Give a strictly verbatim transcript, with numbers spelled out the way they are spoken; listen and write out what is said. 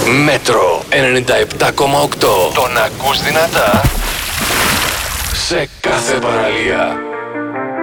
Μέτρο ενενήντα επτά κόμμα οκτώ. Τον ακούς δυνατά σε κάθε παραλία.